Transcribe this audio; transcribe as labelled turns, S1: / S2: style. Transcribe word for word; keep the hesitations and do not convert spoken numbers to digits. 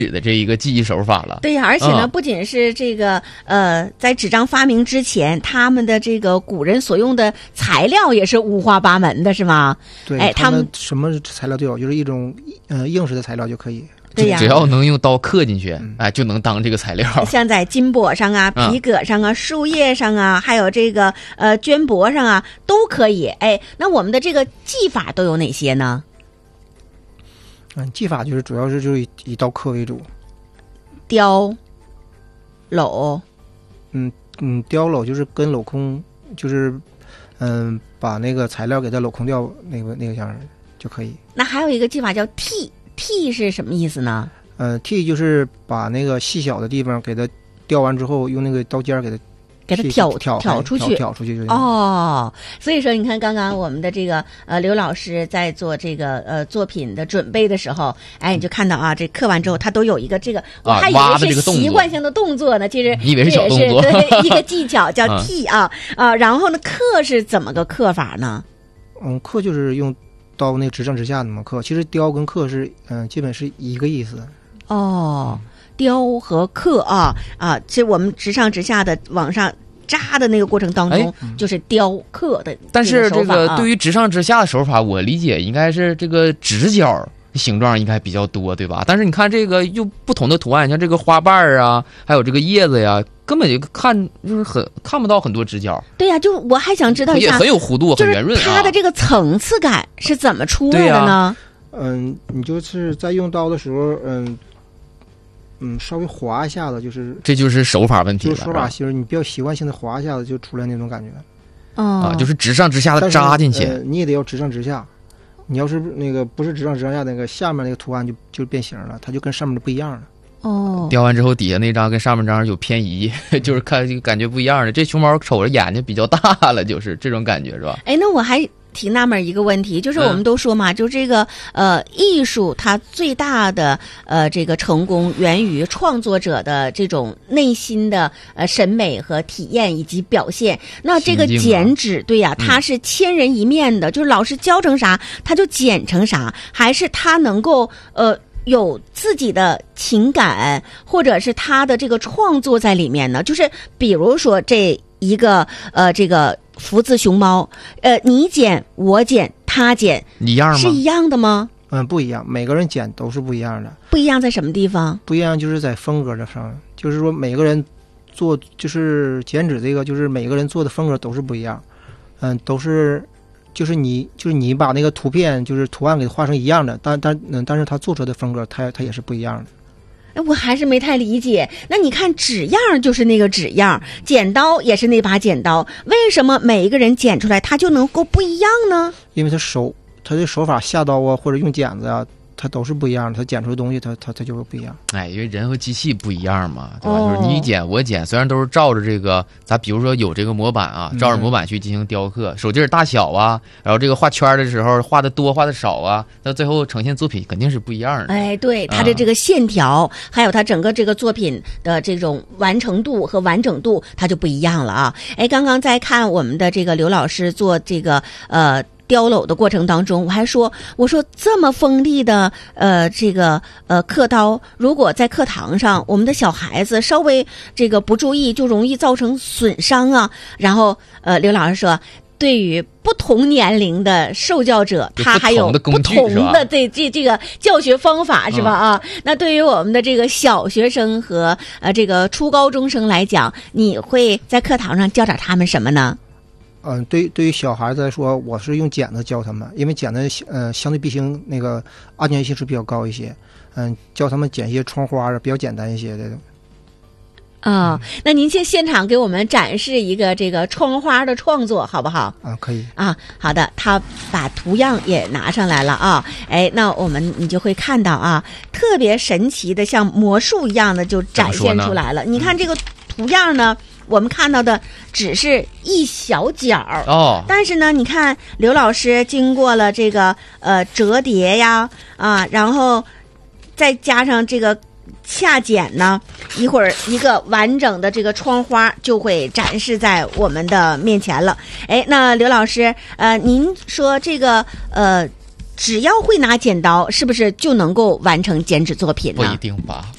S1: 的这一个技艺手法了。
S2: 对呀，而且呢、
S1: 嗯，
S2: 不仅是这个呃，在纸张发明之前，他们的这个古人所用的材料也是五花八门的，是吗？
S3: 对，
S2: 哎，他们
S3: 什么材料都有，就是一种呃硬实的材料就可以。
S2: 对呀，
S1: 只要能用刀刻进去，
S3: 嗯、
S1: 哎，就能当这个材料。
S2: 像在金箔上啊、皮革上啊、嗯、树叶上啊，还有这个呃绢帛上啊，都可以。哎，那我们的这个技法都有哪些呢？
S3: 嗯，技法就是主要是就以以刀刻为主。
S2: 雕镂，
S3: 嗯嗯，雕镂就是跟镂空，就是嗯把那个材料给它镂空掉那个那个样就可以。
S2: 那还有一个技法叫剃。剃是什么意思呢？
S3: 呃，剃就是把那个细小的地方给它雕完之后，用那个刀尖给它
S2: 给它挑
S3: 挑
S2: 挑出去，
S3: 挑出去就
S2: 哦。所以说，你看刚刚我们的这个呃刘老师在做这个呃作品的准备的时候，哎，你就看到啊，这刻完之后，他都有一个这个，我还以为是习惯性的动作呢，其实
S1: 你以为是小动作，
S2: 对，一个技巧叫剃啊啊。然后呢，刻是怎么个刻法呢？
S3: 嗯，刻就是用刀那个直上直下的嘛刻，其实雕跟刻是嗯、呃、基本是一个意思。
S2: 哦，雕和刻啊啊，其实我们直上直下的往上扎的那个过程当中，哎、就是雕刻的、啊。
S1: 但是这个对于直上直下的手法，我理解应该是这个直角形状应该比较多，对吧？但是你看这个又不同的图案，像这个花瓣啊，还有这个叶子呀，根本就看就是很看不到很多直角。
S2: 对呀、啊，就我还想知道一下，
S1: 也很有弧度，很圆润、啊。
S2: 就是它的这个层次感是怎么出来的呢？
S3: 嗯，你就是在用刀的时候，嗯嗯，稍微划一下子，就是
S1: 这就是手法问题了。
S3: 就是手法型，你比较习惯性的划一下子，就出来那种感觉。
S2: 哦、
S1: 啊，就是直上直下的扎进去、
S3: 呃，你也得要直上直下。你要是那个不是直上直下，那个下面那个图案就就变形了，它就跟上面的不一样了。
S2: 哦，
S1: 雕完之后底下那张跟上面张有偏移，就是看感觉不一样的。这熊猫瞅着眼睛比较大了，就是这种感觉是吧？
S2: 哎，那我还挺纳闷一个问题，就是我们都说嘛，嗯、就这个呃艺术它最大的呃这个成功源于创作者的这种内心的呃审美和体验以及表现。那这个剪纸，啊、对呀、啊，它是千人一面的，嗯、就是老师教成啥他就剪成啥，还是他能够呃。有自己的情感，或者是他的这个创作在里面呢？就是比如说这一个呃，这个福字熊猫，呃，你剪我剪他剪，
S1: 一样吗？
S2: 是一样的吗？
S3: 嗯，不一样，每个人剪都是不一样的。
S2: 不一样在什么地方？
S3: 不一样就是在风格的上，就是说每个人做就是剪纸这个，就是每个人做的风格都是不一样。嗯，都是。就是你，就是你把那个图片，就是图案给画成一样的，但但嗯，但是他做出来的风格，它它也是不一样的。
S2: 哎，我还是没太理解。那你看纸样就是那个纸样，剪刀也是那把剪刀，为什么每一个人剪出来它就能够不一样呢？
S3: 因为他手，他的手法下刀啊，或者用剪子啊，它都是不一样的，它剪出的东西，它它它就会不一样。
S1: 哎，因为人和机器不一样嘛，对吧？哦、就是你剪我剪，虽然都是照着这个，咱比如说有这个模板啊，照着模板去进行雕刻，嗯、手劲儿大小啊，然后这个画圈的时候画的多画的少啊，那最后呈现作品肯定是不一样的。
S2: 哎，对，它的这个线条，嗯、还有它整个这个作品的这种完成度和完整度，它就不一样了啊。哎，刚刚在看我们的这个刘老师做这个呃。雕镂的过程当中，我还说，我说这么锋利的呃这个呃刻刀，如果在课堂上，我们的小孩子稍微这个不注意，就容易造成损伤啊。然后呃，刘老师说，对于不同年龄的受教者，他还有不同的这这这个教学方法是吧？啊，嗯、那对于我们的这个小学生和呃这个初高中生来讲，你会在课堂上教点他们什么呢？
S3: 嗯，对，对于小孩子来说，我是用剪子教他们，因为剪子呃相对比性那个安全性是比较高一些。嗯，教他们剪一些窗花啊，比较简单一些的。
S2: 啊、哦，那您先现场给我们展示一个这个窗花的创作，好不好？
S3: 啊，可以。
S2: 啊，好的，他把图样也拿上来了啊。哎，那我们你就会看到啊，特别神奇的，像魔术一样的就展现出来了。你看这个图样呢？我们看到的只是一小角
S1: 哦，
S2: 但是呢，你看刘老师经过了这个呃折叠呀啊，然后再加上这个恰剪呢，一会儿一个完整的这个窗花就会展示在我们的面前了。哎，那刘老师，呃，您说这个呃。只要会拿剪刀，是不是就能够完成剪纸作品呢？
S1: 不一定吧，